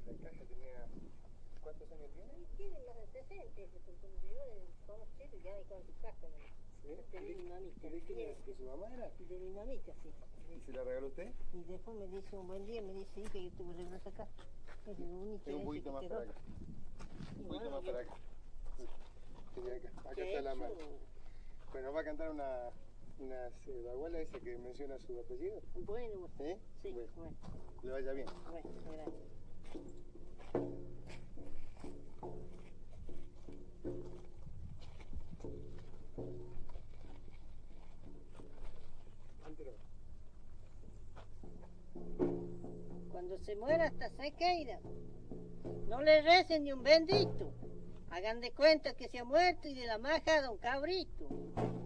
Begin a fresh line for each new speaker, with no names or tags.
la caja tenía... ¿Cuántos años tiene?
Tiene más de 60, porque yo somos chicos ya hay con su caja.
¿Sí?
Tenía mi mamita.
¿Y de quién era? ¿De su mamá era?
Y de mi mamita, sí.
¿Y se la regaló usted?
Y después me dice un buen día, me dice, hija, yo te voy a regalar esa caja. Es lo único
Un poquito más para acá. Un poquito más para acá. Tenía acá. Acá está la mano. Bueno, va a cantar unas bagualas esa que menciona su apellido.
Bueno,
¿Eh?
sí,
Bueno.
bueno.
Le vaya bien.
Bueno, gracias. Cuando se muera hasta se queda. No le recen ni un bendito. Hagan de cuenta que se ha muerto y de la maja a don Cabrito.